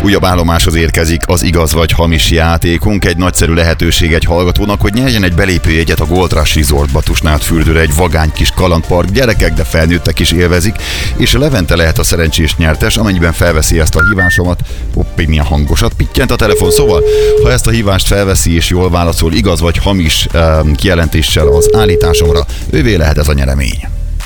Újabb állomáshoz érkezik az igaz vagy hamis játékunk. Egy nagyszerű lehetőség egy hallgatónak, hogy nyerjen egy belépőjegyet a Gold Rush Resortba Tusnádfürdőre, egy vagány kis kalandpark. Gyerekek, de felnőttek is élvezik, és Levente lehet a szerencsés nyertes, amennyiben felveszi ezt a hívásomat. Hoppé, milyen hangosat pittyent a telefon. Szóval, ha ezt a hívást felveszi és jól válaszol igaz vagy hamis kijelentéssel az állításomra, ővé lehet ez a nyeremény.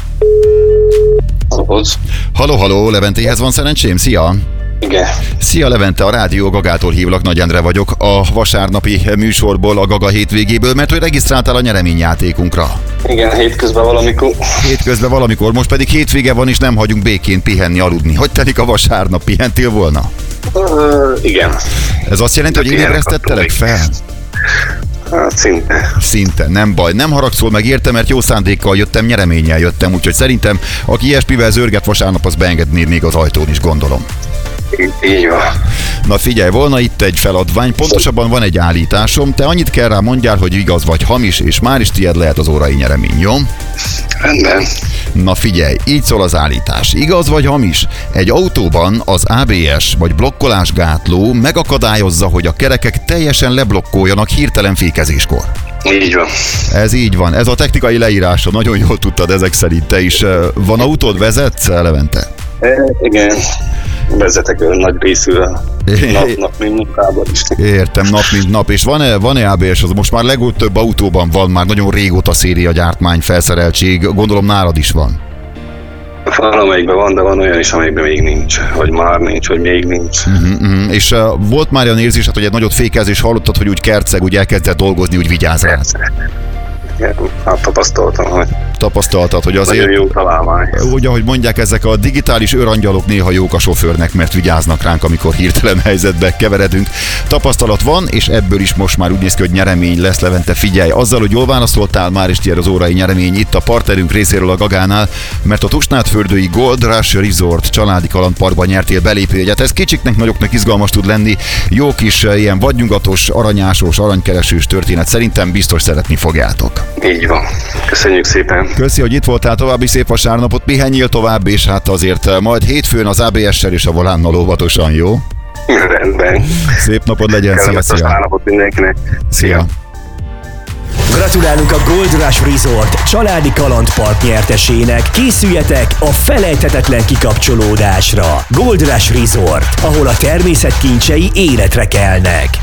Halló, Leventéhez van szerencsém? Szia! Igen. Szia Levente, a Rádió Gagától hívlak, Nagy Endre vagyok, a vasárnapi műsorból, a Gaga hétvégéből, mert hogy regisztráltál a nyereményjátékunkra. Igen, hétközben valamikor. Most pedig hétvége van, és nem hagyunk békén pihenni, aludni. Hogy telik a vasárnap? Pihentél volna? Igen. Ez azt jelenti, hogy én ébresztettelek fel? Hát szinte. Nem baj, nem haragszol meg, értem, mert jó szándékkal jöttem, nyereménnyel jöttem, úgyhogy szerintem, aki ilyesmivel zörget vasárnap, az beengednéd még az ajtón is, gondolom. Így van. Na figyelj, volna itt egy feladvány, pontosabban van egy állításom, te annyit kell rá mondjál, hogy igaz vagy hamis, és már is tiéd lehet az órai nyeremény, jó? Rendben. Na figyelj, így szól az állítás. Igaz vagy hamis? Egy autóban az ABS vagy blokkolásgátló megakadályozza, hogy a kerekek teljesen leblokkoljanak hirtelen fékezéskor. Így van. Ez így van, ez a technikai leírása, nagyon jól tudtad ezek szerint. Te is van autód, vezetsz, Levente? Igen. Vezetek nagy részűvel. Nap mint munkában is. Értem, nap mint nap. És van-e ABS? Az most már legtöbb autóban van, már nagyon régóta széria gyártmány, felszereltség. Gondolom nálad is van. Valamelyikben van, de van olyan is, amelyikben még nincs. Vagy már nincs, vagy még nincs. És volt már olyan érzésed, hogy egy nagyot fékezés, és hallottad, hogy úgy kerceg, úgy elkezdett dolgozni, úgy vigyáz rá? Hát Tapasztaltad, hogy azért... Nagyon jó találmány. Úgy, ahogy mondják, ezek a digitális őrangyalok néha jók a sofőrnek, mert vigyáznak ránk, amikor hirtelen helyzetbe keveredünk. Tapasztalat van, és ebből is most már úgy néz ki, hogy nyeremény lesz, Levente, figyelj. Azzal, hogy jól válaszoltál, már is tiéd az órai nyeremény itt a partnerünk részéről a Gagánál, mert a Tusnádfürdői Gold Rush Resort családi kalandparkban nyertél belépőjegyet. Ez kicsiknek, nagyoknak izgalmas tud lenni. Jó kis ilyen vadnyugatos, aranyásos, aranykeresős történet. Szerintem biztos szeretni fogjátok. Így van. Köszönjük szépen. Köszi, hogy itt voltál, további szép vasárnapot, pihenjél tovább, és hát azért majd hétfőn az ABS-sel és a volánnal óvatosan, jó? Rendben. Szép napod legyen, szia. Vasárnapot mindenkinek. Szia. Gratulálunk a Gold Rush Resort családi kalandpark nyertesének. Készüljetek a felejthetetlen kikapcsolódásra. Gold Rush Resort, ahol a természet kincsei életre kelnek.